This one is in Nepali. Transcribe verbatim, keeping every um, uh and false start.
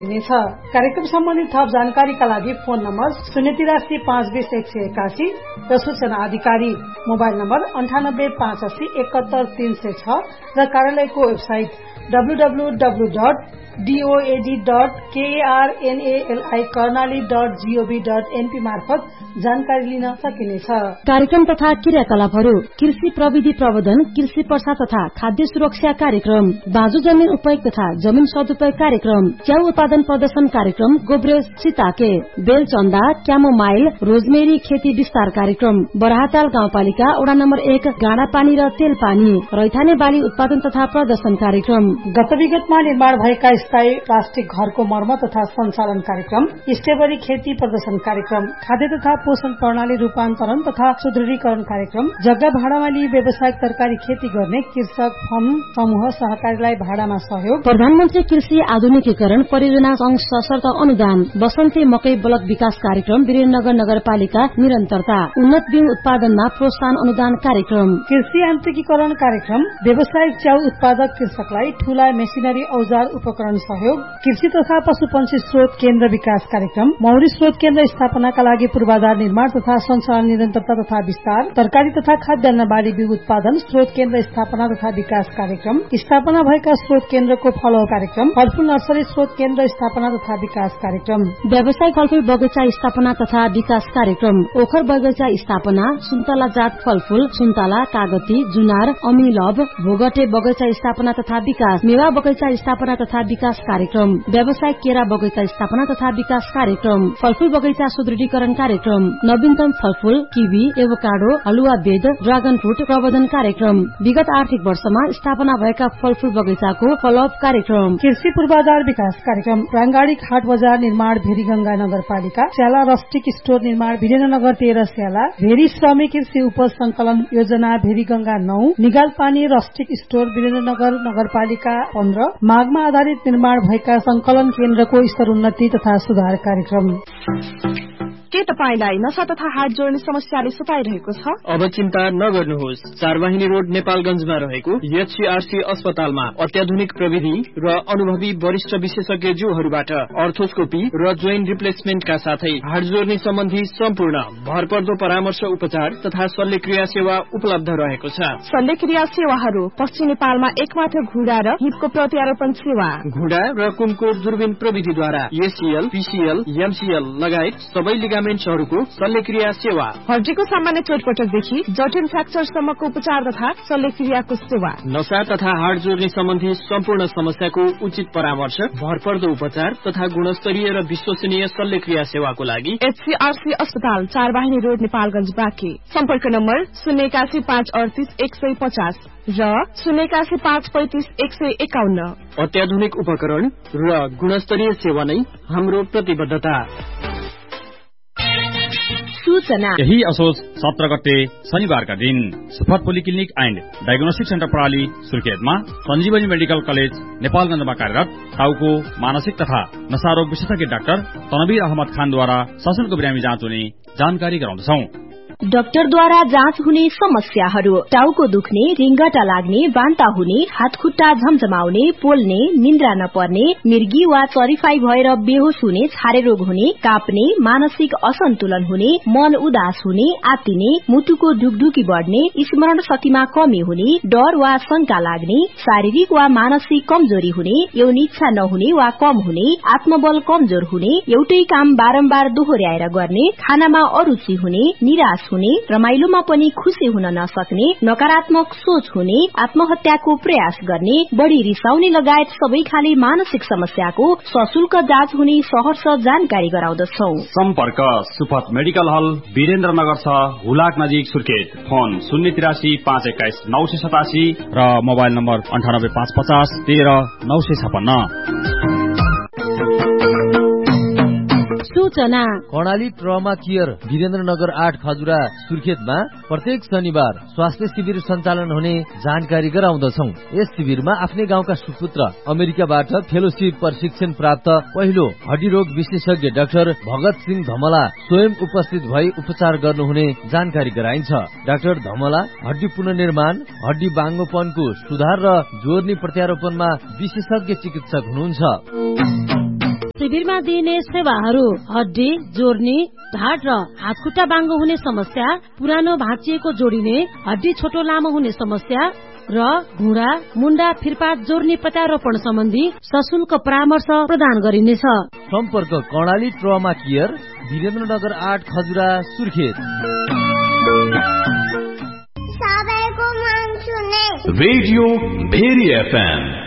कार्यक्रम सम्बन्धी थप जानकारीका लागि फोन नम्बर शून्य तिरासी पाँच बीस एक सय एकासी र सूचना अधिकारी मोबाइल नम्बर अन्ठानब्बे पाँच अस्सी एकहत्तर तीन सय छ र कार्यालयको website W W W dot डीओएडी dot केआरएनएलआई Karnali dot gov dot NP मार्फत जानकारी लिन सकिनेछ। कार्यक्रम तथा क्रियाकलापहरू कृषि प्रविधि प्रवर्धन, कृषि वर्षा तथा खाद्य सुरक्षा कार्यक्रम, बाजु जमिन उपयोग तथा जमिन सदुपयोग कार्यक्रम, च्याउ उत्पादन प्रदर्शन कार्यक्रम, गोब्रे सिताके, बेलचन्दा, क्यामोमाइल, रोजमेरी खेती विस्तार कार्यक्रम, बराहाताल गाउँपालिका वडा नम्बर एक गाँडा पानी र तेल पानी, रैथाने बाली उत्पादन तथा प्रदर्शन कार्यक्रम, गत विगतमा निर्माण भएका स्थायी प्लास्टिक घरको मर्मत तथा सञ्चालन कार्यक्रम, स्ट्रबेरी खेती प्रदर्शन कार्यक्रम, खाद्य तथा पोषण प्रणाली रूपान्तरण तथा सुदृढीकरण कार्यक्रम, जग्गा भाडामा लिई व्यावसायिक तरकारी खेती गर्ने कृषक फर्म समूह सहकारीलाई भाडामा सहयोग, प्रधानमन्त्री कृषि आधुनिकीकरण परियोजना संघ सशर्त अनुदान, बसन्ती मकै ब्लक विकास कार्यक्रम, वीरेन्द्रनगर नगरपालिका निरन्तरता, उन्नत बिउ उत्पादनमा प्रोत्साहन अनुदान कार्यक्रम, कृषि यान्त्रिकीकरण कार्यक्रम, व्यावसायिक च्याउ उत्पादक कृषकलाई ठूला मेसिनरी औजार उपकरण सहयोग, कृषि तथा पशुपन्छी स्रोत केन्द्र विकास कार्यक्रम, मौरी स्रोत केन्द्र स्थापनाका लागि पूर्वाधार निर्माण तथा सञ्चालन निरन्तरता तथा विस्तार, तरकारी तथा खाद्यान्न बाली बिउ उत्पादन स्रोत केन्द्र स्थापना तथा विकास कार्यक्रम, स्थापना भएका स्रोत केन्द्रको फलो कार्यक्रम, फलफूल नर्सरी स्रोत केन्द्र स्थापना तथा विकास कार्यक्रम, व्यावसायिक फलफूल बगैँचा स्थापना तथा विकास कार्यक्रम, ओखर बगैँचा स्थापना, सुन्तला जात फलफूल, सुन्तला, कागती, जुनार, अमिलभ, भोगटे बगैँचा स्थापना तथा विकास, मेवा बगैँचा स्थापना तथा विकास कार्यक्रम, व्यावसायिक केरा बगैँचा स्थापना तथा विकास कार्यक्रम, फलफूल बगैँचा सुदृढीकरण कार्यक्रम, नवीनतम फलफूल, किवी, एभोकाडो, हलुवा बेद, ड्रागन फ्रूट प्रवर्धन कार्यक्रम, विगत आर्थिक वर्षमा स्थापना भएका फलफूल बगैँचाको फलोअप कार्यक्रम, कृषि पूर्वाधार विकास कार्यक्रम, राङगाडी खाट बजार निर्माण भेरीगंगा नगरपालिका, स्याला रस्टिक स्टोर निर्माण वीरेन्द्रनगर तेह्र स्याला, भेरी श्रमिक कृषि उपज संकलन योजना भेरीगंगा नौ, निगाल पानी रस्टिक स्टोर वीरेन्द्रनगर नगरपालिका पन्ध्र, मागमा आधारित निर्माण भएका संकलन केन्द्रको स्तरोन्नति तथा सुधार कार्यक्रम। के तपाईलाई नशा तथा हार्ट जोड्ने समस्याले सताइरहेको छ? अब चिन्ता नगर्नुहोस्। चारवाहिनी रोड नेपालगञ्जमा रहेको एचसीआरसी अस्पतालमा अत्याधुनिक प्रविधि र अनुभवी वरिष्ठ विशेषज्ञज्यूहरूबाट अर्थोस्कोपी र जोइन्ट रिप्लेसमेन्टका साथै हार्ट जोड्ने सम्बन्धी सम्पूर्ण भरपर्दो परामर्श उपचार तथा शल्यक्रिया सेवा उपलब्ध रहेको छ। शल्यक्रिया सेवाहरू पश्चिम नेपालमा एकमात्र घुँडा र हिपको प्रत्यारोपण सेवा, घुँडा र कुमको दूरबीन प्रविधिद्वारा एसीएल, पीसीएल, एमसीएल लगायत सबै लिगामेन्ट्सहरूको शल्यक्रिया सेवा, हड्डीको सामान्य चोटपटकदेखि जटिल फ्र्याक्चरसम्मको उपचार तथा शल्यक्रियाको सेवा, नशा तथा हार्ट जोड्ने सम्बन्धी सम्पूर्ण समस्याको उचित परामर्श, भरपर्दो उपचार तथा गुणस्तरीय र विश्वसनीय शल्यक्रिया सेवाको लागि एचसीआरसी अस्पताल चारवाहिनी रोड नेपालगञ्ज बाँके। सम्पर्क नम्बर शून्य एकासी पाँच अडतिस एक सय पचास र शून्य एकासी पाँच पैंतिस एक सय एकाउन्न। अत्याधुनिक उपकरण र गुणस्तरीय सेवा नै हाम्रो प्रतिबद्धता। सूचना यही असोज सत्र गते शनिबारका दिन super polyclinic and diagnostic centre प्रणाली सुर्खेतमा सञ्जीवनी मेडिकल कलेज नेपालगञ्जमा कार्यरत टाउको मानसिक तथा नशारोग विशेषज्ञ डाक्टर तनवीर अहमद खानद्वारा सशुल्क बिरामी जाँच हुने जानकारी गराउँदछौ। डाक्टरद्वारा जाँच हुने समस्याहरू: टाउको दुख्ने, रिङ्गटा लाग्ने, बान्ता हुने, हात खुट्टा झमझमाउने, पोल्ने, निन्द्रा नपर्ने, मिर्गी वा चरिफाई भएर बेहोस हुने, छारे रोग हुने, काप्ने, मानसिक असन्तुलन हुने, मन उदास हुने, आत्तिने, मुटुको ढुकढुकी बढ्ने, स्मरण शक्तिमा कमी हुने, डर वा शंका लाग्ने, शारीरिक वा मानसिक कमजोरी हुने, यौन इच्छा नहुने वा कम हुने, आत्मबल कमजोर हुने, एउटै काम बारम्बार दोहोर्याएर गर्ने, खानामा अरुचि हुने, निराश हुने, रमाइलोमा पनि खुशी हुन नसक्ने, नकारात्मक सोच हुने, आत्महत्याको प्रयास गर्ने, बढ़ी रिसाउने लगायत सबै खाले मानसिक समस्याको सशुल्क जाँच हुने सहर्ष जानकारी गराउँदछौ। सम्पर्क सुपथ मेडिकल हल वीरेन्द्रनगर छ, हुलाक नजिक सुर्खेत। फोन शून्य तिरासी पाँच एक्काइस नौ सय सतासी र मोबाइल नम्बर अन्ठानब्बे पाँच पचास तेह्र नौ सय छपन्न। सूचना कर्णाली ट्रमा केयर वीरेन्द्रनगर आठ खजुरा सुर्खेतमा प्रत्येक शनिबार स्वास्थ्य शिविर सञ्चालन हुने जानकारी गराउँदछौ। यस शिविरमा आफ्नै गाउँका सुपुत्र अमेरिकाबाट फेलोशिप प्रशिक्षण प्राप्त पहिलो हड्डी रोग विशेषज्ञ डाक्टर भगत सिंह धमला स्वयं उपस्थित भई उपचार गर्नुहुने जानकारी गराइन्छ। डाक्टर धमला हड्डी पुनर्निर्माण, हड्डी बाङ्गोपनको सुधार र जोर्नी प्रत्यारोपणमा विशेषज्ञ चिकित्सक हुनुहुन्छ। शिविरमा दिइने सेवाहरू हड्डी जोड्ने, ढाड र हातखुट्टा बाङ्गो हुने समस्या, पुरानो भाँचिएको जोडिने, हड्डी छोटो लामो हुने समस्या र घुँडा मुण्डा फिरपात जोड्ने प्रत्यारोपण सम्बन्धी सशुल्क परामर्श प्रदान गरिनेछ। सम्पर्क कर्णाली ट्रमा केयर, वीरेन्द्रनगर आठ Khajura Surkhet. Radio very FM